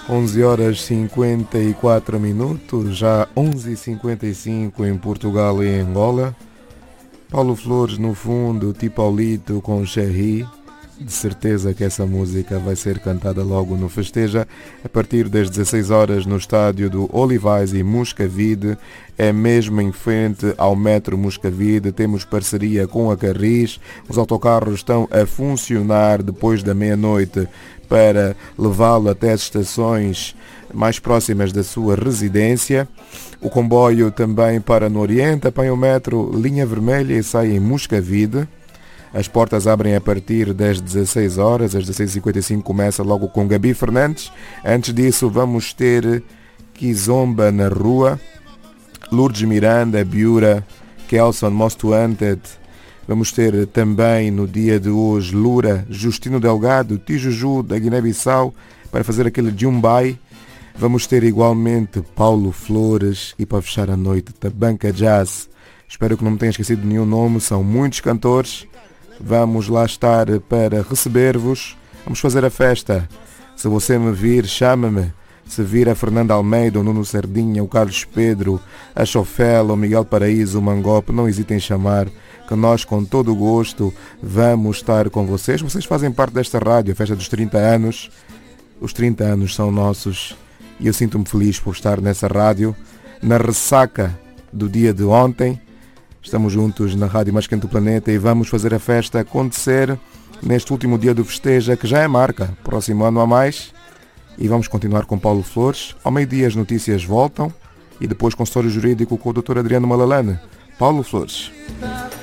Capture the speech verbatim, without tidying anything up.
onze horas e cinquenta e quatro minutos, já onze e cinquenta e cinco em Portugal e em Angola. Paulo Flores, no fundo, tipo Paulito com Cherry. De certeza que essa música vai ser cantada logo no Festeja, a partir das dezasseis horas no estádio do Olivais e Moscavide, é mesmo em frente ao metro Moscavide. Temos parceria com a Carris, os autocarros estão a funcionar depois da meia-noite para levá-lo até as estações mais próximas da sua residência. O comboio também para no Oriente, apanha o metro Linha Vermelha e sai em Moscavide. As portas abrem a partir das dezasseis horas, às dezasseis e cinquenta e cinco começa logo com Gabi Fernandes. Antes disso vamos ter Kizomba na rua, Lourdes Miranda, Biura, Kelson Most Wanted. Vamos ter também no dia de hoje Lura, Justino Delgado, Tijuju da Guiné-Bissau para fazer aquele Jumbai. Vamos ter igualmente Paulo Flores e para fechar a noite Tabanca Jazz. Espero que não me tenha esquecido nenhum nome, são muitos cantores. Vamos lá estar para receber-vos. Vamos fazer a festa. Se você me vir, chama-me. Se vir a Fernanda Almeida, o Nuno Sardinha, o Carlos Pedro, a Chofela, o Miguel Paraíso, o Mangope, não hesitem em chamar, que nós com todo o gosto vamos estar com vocês. Vocês fazem parte desta rádio, a festa dos trinta anos. Os trinta anos são nossos e eu sinto-me feliz por estar nessa rádio, na ressaca do dia de ontem. Estamos juntos na Rádio Mais Quente do Planeta e vamos fazer a festa acontecer neste último dia do Festeja, que já é marca. Próximo ano há mais. E vamos continuar com Paulo Flores. Ao meio-dia as notícias voltam e depois consultório jurídico com o doutor Adriano Malalane. Paulo Flores.